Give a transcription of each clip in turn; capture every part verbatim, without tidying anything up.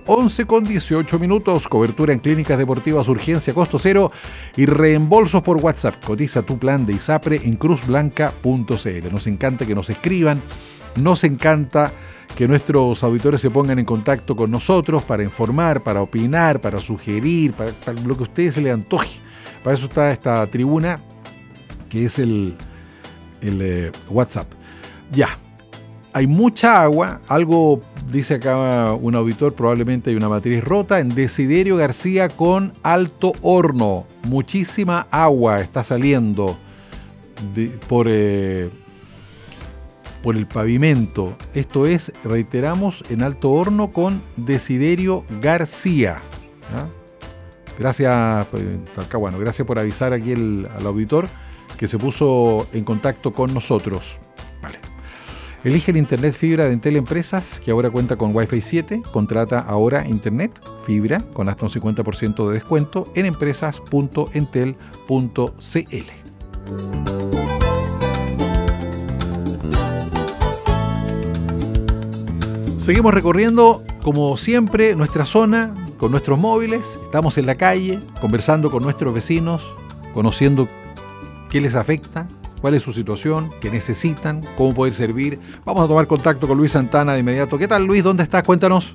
once con dieciocho minutos, cobertura en clínicas deportivas, urgencia, costo cero y reembolsos por WhatsApp. Cotiza tu plan de ISAPRE en cruz blanca punto c l. Nos encanta que nos escriban, nos encanta que nuestros auditores se pongan en contacto con nosotros para informar, para opinar, para sugerir, para, para lo que a ustedes se les antoje. Para eso está esta tribuna, que es el, el eh, WhatsApp. Ya, hay mucha agua, algo dice acá un auditor, probablemente hay una matriz rota, en Desiderio García con Alto Horno. Muchísima agua está saliendo de, por, eh, por el pavimento. Esto es, reiteramos, en Alto Horno con Desiderio García. ¿Ah? Gracias, bueno, gracias por avisar aquí el, al auditor que se puso en contacto con nosotros. Vale. Elige el Internet Fibra de Entel Empresas, que ahora cuenta con Wi-Fi siete. Contrata ahora Internet Fibra con hasta un cincuenta por ciento de descuento en empresas punto entel punto c l. Seguimos recorriendo, como siempre, nuestra zona con nuestros móviles. Estamos en la calle, conversando con nuestros vecinos, conociendo qué les afecta, cuál es su situación, qué necesitan, cómo poder servir. Vamos a tomar contacto con Luis Santana de inmediato. ¿Qué tal, Luis? ¿Dónde estás? Cuéntanos.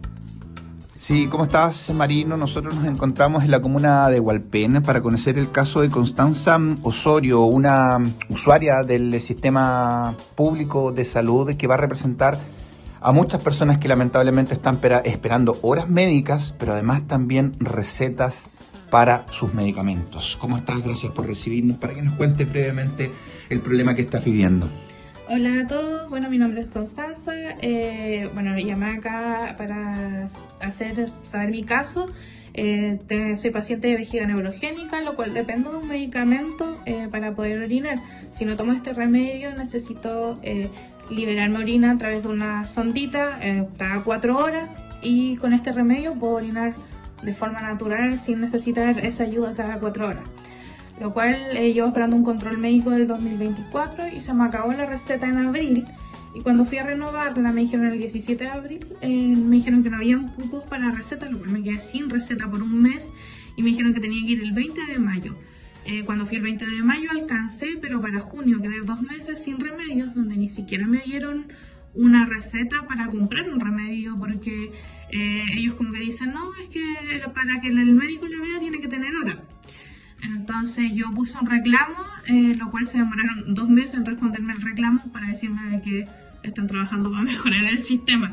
Sí, ¿cómo estás, Marino? Nosotros nos encontramos en la comuna de Hualpén para conocer el caso de Constanza Osorio, una usuaria del sistema público de salud que va a representar a muchas personas que lamentablemente están esperando horas médicas, pero además también recetas para sus medicamentos. ¿Cómo estás? Gracias por recibirnos, para que nos cuentes brevemente el problema que estás viviendo. Hola a todos, bueno, mi nombre es Constanza, eh, bueno, llamé acá para hacer saber mi caso. Eh, te, soy paciente de vejiga neurogénica, lo cual dependo de un medicamento eh, para poder orinar. Si no tomo este remedio, necesito eh, liberarme orina a través de una sondita eh, cada cuatro horas, y con este remedio puedo orinar de forma natural sin necesitar esa ayuda cada cuatro horas. Lo cual eh, llevo esperando un control médico del dos mil veinticuatro y se me acabó la receta en abril. Y cuando fui a renovarla, me dijeron el diecisiete de abril, eh, me dijeron que no habían cupos para receta, lo cual me quedé sin receta por un mes y me dijeron que tenía que ir el veinte de mayo. Eh, cuando fui el veinte de mayo alcancé, pero para junio quedé dos meses sin remedios, donde ni siquiera me dieron una receta para comprar un remedio, porque eh, ellos como que dicen, no, es que para que el médico la vea tiene que tener hora. Entonces yo puse un reclamo, eh, lo cual se demoraron dos meses en responderme el reclamo para decirme de que están trabajando para mejorar el sistema.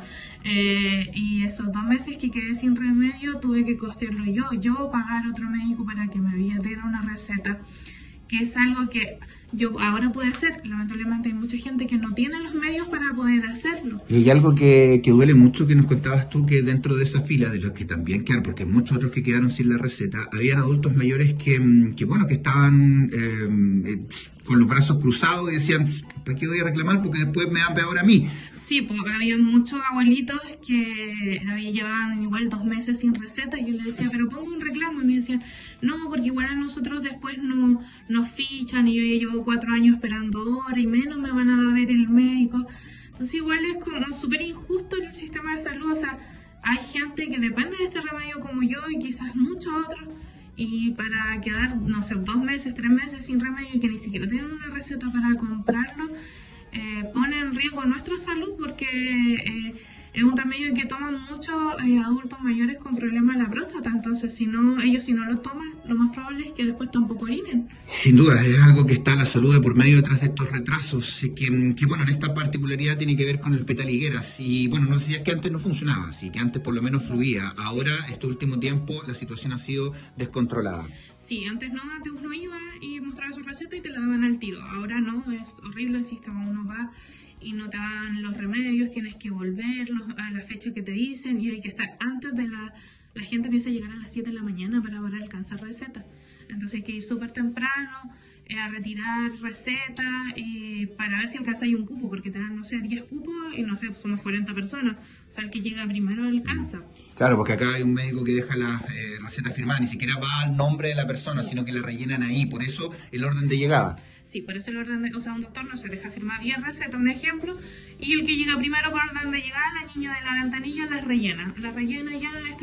Eh, y esos dos meses que quedé sin remedio tuve que costearlo yo, yo pagar otro médico para que me diera una receta, que es algo que yo ahora puedo hacer. Lamentablemente hay mucha gente que no tiene los medios para poder hacerlo. Y hay algo que, que duele mucho, que nos contabas tú, que dentro de esa fila de los que también quedaron, porque muchos otros que quedaron sin la receta, habían adultos mayores que, que bueno, que estaban eh, con los brazos cruzados y decían, ¿para qué voy a reclamar? Porque después me dan peor a mí. Sí, pues había muchos abuelitos que habían llevaban igual dos meses sin receta, y yo les decía, pero pongo un reclamo, y me decían, no, porque igual a nosotros después no, nos fichan, y yo ya llevo cuatro años esperando horas y menos me van a ver el médico. Entonces igual es como súper injusto el sistema de salud. O sea, hay gente que depende de este remedio como yo, y quizás muchos otros, y para quedar, no sé, dos meses, tres meses sin remedio y que ni siquiera tienen una receta para comprarlo, eh, pone en riesgo nuestra salud, porque eh, es un remedio que toman muchos eh, adultos mayores con problemas de la próstata. Entonces, si no, ellos si no lo toman, lo más probable es que después tampoco orinen. Sin duda, es algo que está la salud de por medio detrás de estos retrasos, que, que bueno, en esta particularidad tiene que ver con el Hospital Higueras. Y bueno, no decías que antes no funcionaba, así que antes por lo menos fluía. Ahora, este último tiempo, la situación ha sido descontrolada. Sí, antes no, antes uno iba y mostraba su receta y te la daban al tiro. Ahora no, es horrible el sistema. Uno va y no te dan los remedios, tienes que volver a la fecha que te dicen, y hay que estar antes de la... La gente empieza a llegar a las siete de la mañana para poder alcanzar receta. Entonces hay que ir súper temprano eh, a retirar recetas eh, para ver si alcanza ahí un cupo, porque te dan, no sé, diez cupos y no sé, somos cuarenta personas. O sea, el que llega primero alcanza. Claro, porque acá hay un médico que deja la eh, receta firmada, ni siquiera va al nombre de la persona, sino que la rellenan ahí. Por eso el orden de llegada. Sí, por eso el orden de, o sea, un doctor no se deja firmar diez recetas, un ejemplo, y el que llega primero por orden de llegada, la niña de la ventanilla las rellena. La rellena ya, este